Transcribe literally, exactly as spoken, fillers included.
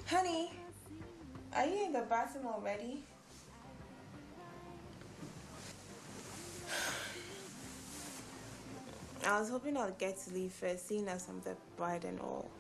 Honey, are you in the bathroom already? I was hoping I'll get to leave first, seeing as I'm the bride and all.